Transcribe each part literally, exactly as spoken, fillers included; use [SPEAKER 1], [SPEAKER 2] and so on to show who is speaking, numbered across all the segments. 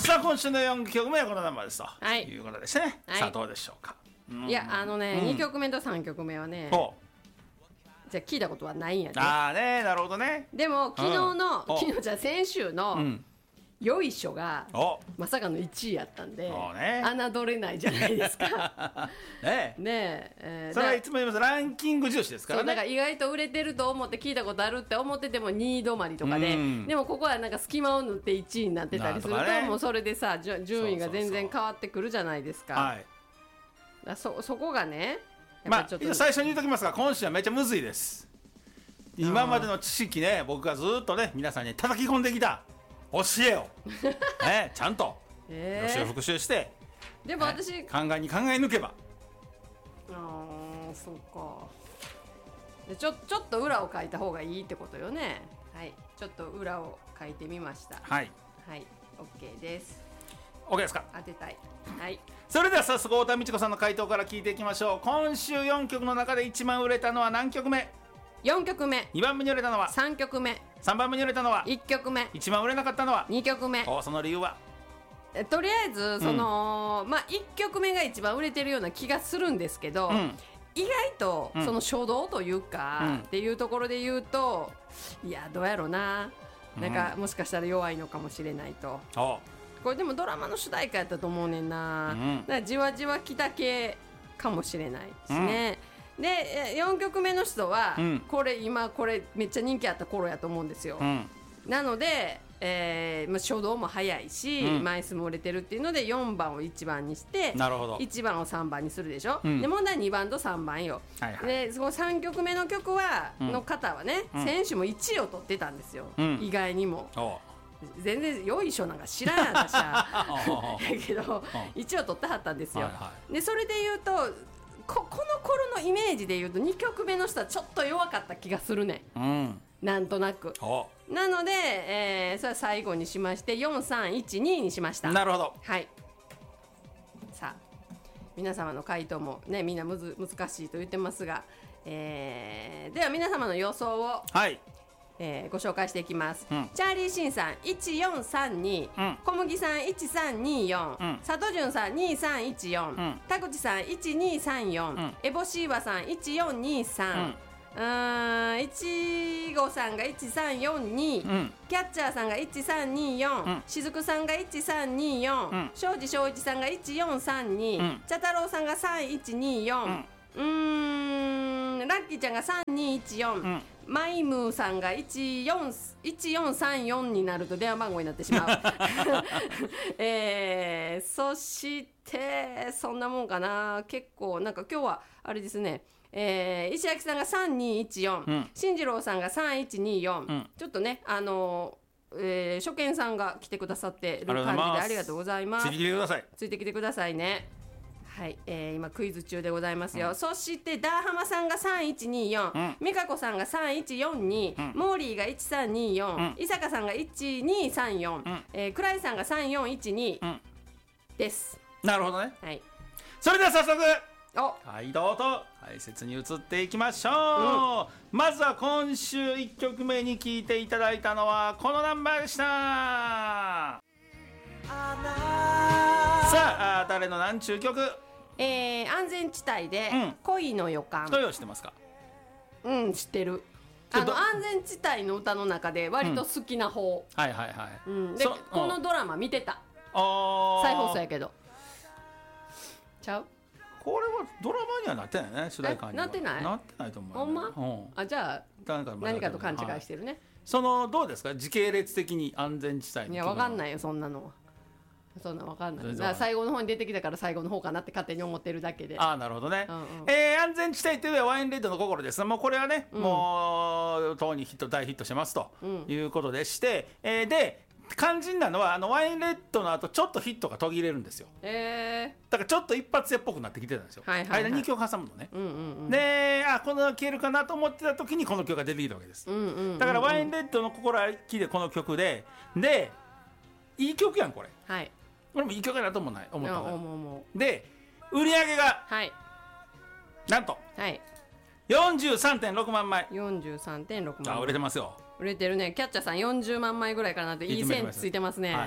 [SPEAKER 1] さあ今週のよんきょくめはこのナンバーですと、
[SPEAKER 2] はい、
[SPEAKER 1] いうことですね、はい、さあどうでしょうか。
[SPEAKER 2] いやあのね、うん、にきょくめとさんきょくめはね、じゃあ聞いたことはないんやで。
[SPEAKER 1] ああね、なるほどね。
[SPEAKER 2] でも昨日の、うん、昨日じゃ先週の、うんよいしょがまさかのいちいやったんで、ね、侮れないじゃないですか
[SPEAKER 1] ねえ、
[SPEAKER 2] ねえー、
[SPEAKER 1] それはいつも言います、ランキング重視ですからね。
[SPEAKER 2] そうだから意外と売れてると思って聞いたことあるって思っててもにい止まりとかで、うん、でもここはなんか隙間を縫っていちいになってたりすると、ね、もうそれでさ順位が全然変わってくるじゃないですか。そうそうそう、はい、だ そ, そこがね
[SPEAKER 1] やっぱちょっと、まあ、最初に言うときますが今週はめっちゃむずいです。今までの知識ね、僕がずっとね皆さんに叩き込んできた教えを、ね、ちゃんと予習復習して、
[SPEAKER 2] でも私、
[SPEAKER 1] ね、考えに考え抜けば。
[SPEAKER 2] ああそうか。でちょちょっと裏を書いた方がいいってことよね。はい、ちょっと裏を書いてみました。
[SPEAKER 1] はい
[SPEAKER 2] はい、 OK です。
[SPEAKER 1] OK ですか。
[SPEAKER 2] 当てたい。はい、
[SPEAKER 1] それでは早速太田美智子さんの回答から聞いていきましょう。今週よんきょくの中で一番売れたのは何曲目？
[SPEAKER 2] よんきょくめ。
[SPEAKER 1] にばんめに売れたのは
[SPEAKER 2] さんきょくめ。
[SPEAKER 1] さんばんめに売れたのはい
[SPEAKER 2] っきょくめ。
[SPEAKER 1] 一番売れなかったのは
[SPEAKER 2] にきょくめ。
[SPEAKER 1] おその理由は？
[SPEAKER 2] とりあえずその、うん、まあいっきょくめが一番売れてるような気がするんですけど、うん、意外とその初動というか、うん、っていうところで言うと、いやどうやろうな、なんかもしかしたら弱いのかもしれないと、うん、これでもドラマの主題歌やったと思うねんな、うん、だからじわじわきた系かもしれないしね、うん、でよんきょくめの人は、うん、これ今これめっちゃ人気あった頃やと思うんですよ、うん、なので、えーまあ、初動も早いし、うん、枚数も売れてるっていうのでよんばんをいちばんにして、
[SPEAKER 1] なるほど、
[SPEAKER 2] いちばんをさんばんにするでしょ、うん、で問題はにばんとさんばんよ、はいはい、でそのさんきょくめの曲は、うん、の方はね、うん、選手もいちいを取ってたんですよ、うん、意外にも全然よいしょなんか知らんやん私はだけどいちいを取ってはったんですよ、はいはい、でそれで言うとこ, この頃のイメージで言うとにきょくめの人はちょっと弱かった気がするね、うん、なんとなくなので、えー、それは最後にしましてよんさんいちににしました。
[SPEAKER 1] なるほど、
[SPEAKER 2] はい、さあ皆様の回答もねみんなむず難しいと言ってますが、えー、では皆様の予想を、
[SPEAKER 1] はい、
[SPEAKER 2] えー、ご紹介していきます、うん、チャーリーシンさんいちよんさんに、うん、小麦さんいちさんによん、うん、佐藤潤さんにさんいちよん、うん、田口さんいちにさんよん、うん、エボシーワさんいちよんにさん、うんうーんいちごさんがいちさんよんに、うん、キャッチャーさんがいちさんによん、うん、しずくさんがいちさんによん、うん、庄司正一さんがいちよんさんに、うん、茶太郎さんがさんいちによん、うん、うーんラッキーちゃんがさんにいちよん、うん、マイムーさんがいちよんさんよんになると電話番号になってしまう、えー、そしてそんなもんかな。結構なんか今日はあれですね、えー、石焼さんがさんにいちよん、うん、進次郎さんがさんいちによん、うん、ちょっとねあのーえー、初見さんが来てくださってる感じでありがとうございます。
[SPEAKER 1] ついてきてください。
[SPEAKER 2] ついてきてくださいね。はい、えー、今クイズ中でございますよ、うん、そしてダーハマさんがさんいちによん、うん、美香子さんがさんいちよんに、うん、モーリーがいちさんによん、うん、伊坂さんがいちにさんよん、うんえー、クライさんがさんよんいちに、うん、です。
[SPEAKER 1] なるほどね、
[SPEAKER 2] はい、
[SPEAKER 1] それでは早速
[SPEAKER 2] お
[SPEAKER 1] 回答と解説に移っていきましょう、うん、まずは今週いっきょくめに聴いていただいたのはこのナンバーでした。さあ誰の何ちゅう曲、
[SPEAKER 2] えー、安全地帯で恋の予感、
[SPEAKER 1] どう知ってますか？
[SPEAKER 2] うん知ってる。あの安全地帯の歌の中で割と好きな方、
[SPEAKER 1] うん、はいはいはい、
[SPEAKER 2] うん、でこのドラマ見てた、再放送やけどちゃう？
[SPEAKER 1] これはドラマにはなってないね、主題歌には
[SPEAKER 2] なってない？
[SPEAKER 1] なってないと思う、ね、
[SPEAKER 2] ほんま、
[SPEAKER 1] うん、
[SPEAKER 2] あじゃあ何かと勘違いしてるね、はい、
[SPEAKER 1] そのどうですか時系列的に安全地帯の。
[SPEAKER 2] いや分かんないよそんなのは、そんな分かんない。だから最後の方に出てきたから最後の方かなって勝手に思ってるだけで。
[SPEAKER 1] ああなるほどね、うんうんえー、安全地帯というのはワインレッドの心です。もうこれはね、うん、もうとうにヒット大ヒットしてますということでして、うんえー、で肝心なのはあのワインレッドの後ちょっとヒットが途切れるんですよ、
[SPEAKER 2] えー、
[SPEAKER 1] だからちょっと一発屋っぽくなってきてたんですよ、はいはいはい、間にきょく挟むのね、うんうんうん、であこの消えるかなと思ってた時にこの曲が出てきたわけです、うんうんうんうん、だからワインレッドの心はきでこの曲ででいい曲やんこれ、
[SPEAKER 2] はい、
[SPEAKER 1] これもいい曲やなと思わない思ったから
[SPEAKER 2] 思う思
[SPEAKER 1] うで売り上げが、
[SPEAKER 2] はい、
[SPEAKER 1] なんと、
[SPEAKER 2] はい、
[SPEAKER 1] よんじゅうさんてんろくまんまい
[SPEAKER 2] よんじゅうさんてんろくまんまい
[SPEAKER 1] あ売れてますよ。
[SPEAKER 2] 売れてるね。キャッチャーさんよんじゅうまんまいぐらいかなっていい線ついてますね、はい、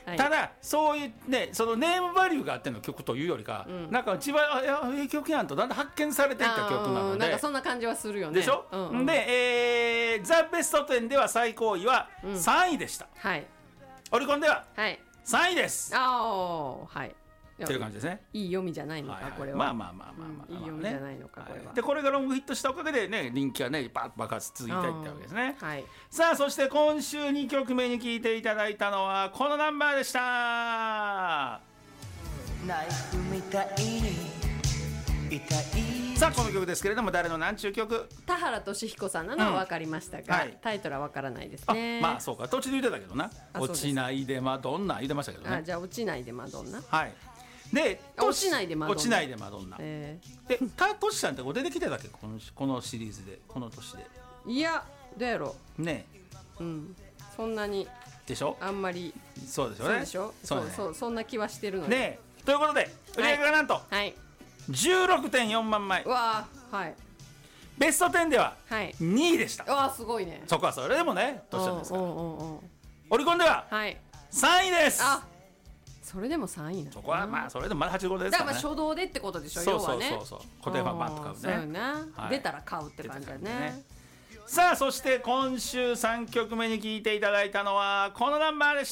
[SPEAKER 2] はい、
[SPEAKER 1] ただそういうねそのネームバリューがあっての曲というよりか、うん、なんか一番いやいい曲やんとだんだん発見されていった曲なので
[SPEAKER 2] なんかそんな感じはするよね
[SPEAKER 1] でしょ、うんうん、で、えー、ザ・ベストテンでは最高位はさんいでした、うん、はい、オリコンではさんいです、はい、ああはいという感じですね。
[SPEAKER 2] いい読みじゃないのか、はいはい、これは。
[SPEAKER 1] まあまあまあまあまあ、
[SPEAKER 2] うん、いい読みじゃないのか、これは。
[SPEAKER 1] でこれがロングヒットしたおかげでね人気がねバッ爆発続いていったわけですね。はい、さあそして今週にきょくめに聴いていただいたのはこのナンバーでした。ナイフみたいに痛い。さあこの曲ですけれども誰の何ちゅう曲？
[SPEAKER 2] 田原俊彦さんなのは分かりましたが、うんはい、タイトルは分からないですね。
[SPEAKER 1] あまあそうか途中で言ってたけどな。落ちないでマドンナ言ってましたけどね。
[SPEAKER 2] あじゃあ落ちないでマドンナ。
[SPEAKER 1] はい。で
[SPEAKER 2] 落ちないでマドンナ。
[SPEAKER 1] 落ちないでマドンナ。えー、でタトシさんってこれ出てきてたっけこのこのシリーズでこの年で。
[SPEAKER 2] いやどうやろ
[SPEAKER 1] う。ね。
[SPEAKER 2] うんそんなに。
[SPEAKER 1] でしょ。
[SPEAKER 2] あんまり。
[SPEAKER 1] そうでしょうね。
[SPEAKER 2] そうでしょ。そうそう、ね、そうそんな気はしてるので。
[SPEAKER 1] ねということで売り上げがなんと。はい。はいじゅうろくてんよんまんまい。
[SPEAKER 2] わあ、はい。
[SPEAKER 1] ベストテンではにいでした。
[SPEAKER 2] わあ、すごいね。
[SPEAKER 1] そこはそれでもね、どうしたんですか。オリコンではさんいです。あ、
[SPEAKER 2] それでもさんいなの。
[SPEAKER 1] そこはまあそれでもまだはちじゅうごですからね。
[SPEAKER 2] だから初動でってことでしょ。
[SPEAKER 1] そうそうそうそう。固定版バッと買うね。
[SPEAKER 2] そうよね。出たら買うって感じだね。
[SPEAKER 1] さあそして今週さんきょくめに聴いていただいたのはこのナンバーでした。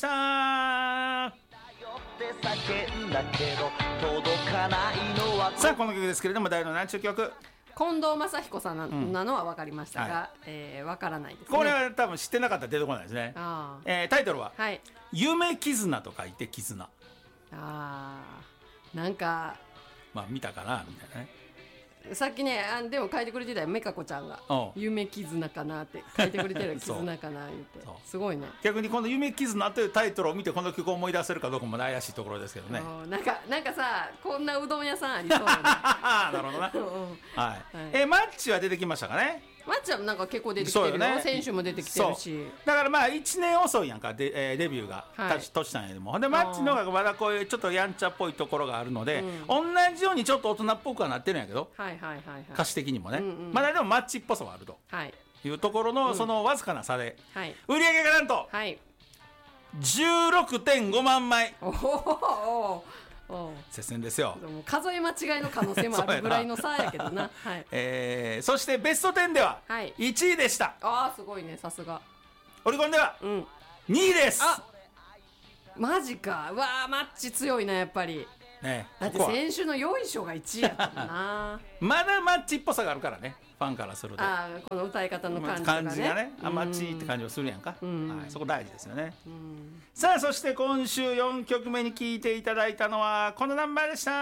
[SPEAKER 1] さあこの曲ですけれども誰の何ちゅう曲？
[SPEAKER 2] 近藤正彦さん な,、うん、なのは分かりましたが、はいえー、分からないですね。
[SPEAKER 1] これは多分知ってなかったら出てこないですね。あ、えー、タイトルは、はい、夢絆と書いて絆。
[SPEAKER 2] あーなんか
[SPEAKER 1] まあ見たかなみたいなね。
[SPEAKER 2] さっきねあでも書いてくれてたよメカ子ちゃんが夢絆かなって書いてくれてる絆かな言ってすごいね。
[SPEAKER 1] 逆にこの夢絆というタイトルを見てこの曲を思い出せるかどうかも怪しいところですけどね。
[SPEAKER 2] なんかなんかさこんなうどん屋さんありそうだね
[SPEAKER 1] なるほどな、うんはいはい、えマッチは出てきましたかね。
[SPEAKER 2] マッチはなんか結構出てきてるよ、ね、選手も出てきてるし
[SPEAKER 1] だからまあいちねん遅いやんか デ,、えー、デビューが、はい、トシさんよりもでマッチの方がまだこういうちょっとやんちゃっぽいところがあるので、うん、同じようにちょっと大人っぽくはなってるんやけど、はいはいはいはい、歌詞的にもね、うんうん、まだでもマッチっぽさはあると、はい、いうところのそのわずかな差で、うんはい、売り上げがなんと、はい、じゅうろくてんごまんまい。おお接戦ですよ。
[SPEAKER 2] 数え間違いの可能性もあるぐらいの差やけどな、はい
[SPEAKER 1] えー、そしてベストテンではいちいでした、
[SPEAKER 2] はい、あーすごいねさすが。
[SPEAKER 1] オリコンではにいです、うん、
[SPEAKER 2] あマジか。うわーマッチ強いなやっぱり、ね、だって先週のよいしょがいちいやったもんな
[SPEAKER 1] まだマッチっぽさがあるからねファンからすると。
[SPEAKER 2] あこの歌い方の感じが ね,
[SPEAKER 1] 感じがねあマッチって感じをするやんか、うんはい、そこ大事ですよね。うんさあそして今週よんきょくめに聴いていただいたのはこのナンバーでした。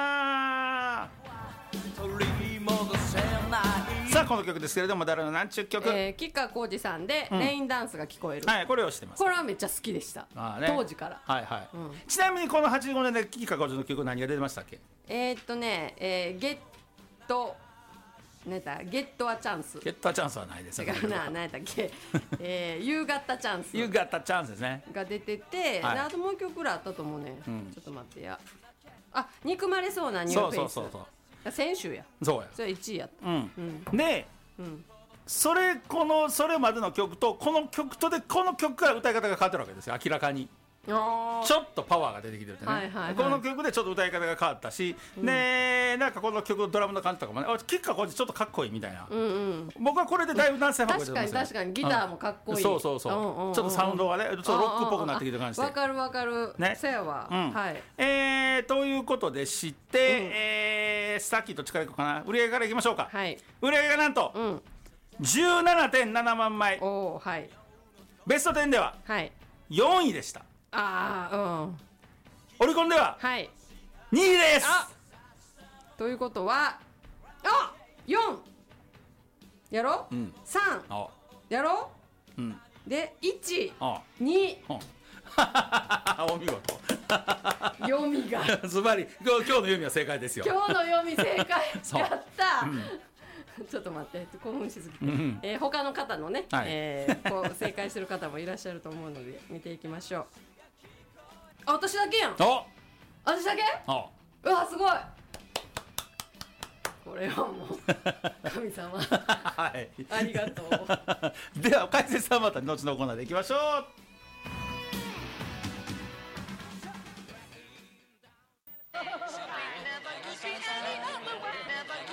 [SPEAKER 1] さあこの曲ですけれども誰の何ちゅう曲？
[SPEAKER 2] えー、吉川晃司さんで、うん、レインダンスが聞こえる。
[SPEAKER 1] はいこれを知ってます。
[SPEAKER 2] これはめっちゃ好きでした。あ、ね、当時から。
[SPEAKER 1] はいはい、うん、ちなみにこのはちじゅうごねんで吉川晃司の曲何が出てましたっけ？
[SPEAKER 2] えー、っとね、えー、ゲット何やったゲットはチャンス。
[SPEAKER 1] ゲットはチャンスはないです。
[SPEAKER 2] 違うな何やったっけ、えー、夕方チャンス。
[SPEAKER 1] 夕方チャンスですね。
[SPEAKER 2] が出てて、はい、あともう一曲ぐらいあったと思うね、うん、ちょっと待ってや。あ憎まれそうなニューフェイス。そうそうそうそう先週や。
[SPEAKER 1] そうや。
[SPEAKER 2] それいちいやった。
[SPEAKER 1] うんうん、で、うん、それこのそれまでの曲とこの曲とでこの曲から歌い方が変わってるわけですよ明らかに。ちょっとパワーが出てきてるってね、はいはいはい、この曲でちょっと歌い方が変わったし、うん、でなんかこの曲のドラムの感じとかもね吉川晃司ちょっとかっこいいみたいな、うんうん、僕はこれでだいぶ男性ファンが出てますよ。
[SPEAKER 2] 確かに確かにギターもかっこいい、うん、
[SPEAKER 1] そうそうそう、うんうんうん、ちょっとサウンドがねちょっとロックっぽくなってきてる感じで
[SPEAKER 2] わかるわかるねせやわ、うんはい
[SPEAKER 1] えー、ということでして、うんえー、さっきと力いくかな売り上げからいきましょうか、はい、売り上げがなんと、うん、じゅうななてんななまんまい。お、はい、ベストテンではよんいでした。ああうんオリコンではにいです、
[SPEAKER 2] はい、ということはあよんやろ、うん、さんやろ、うん、でいちに
[SPEAKER 1] お見事
[SPEAKER 2] 読みが
[SPEAKER 1] ズバリ今日の読みは正解ですよ。
[SPEAKER 2] 今日の読み正解やった、うんちょっと待って興奮しすぎて、うんえー、他の方のね、はいえー、こう正解してる方もいらっしゃると思うので見ていきましょう。あ私だけやん。私だけうわすごいこれはもう神様、はい、ありがとう
[SPEAKER 1] では解説はまた後のコーナーでいきましょう。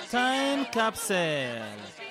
[SPEAKER 1] タイムカプセル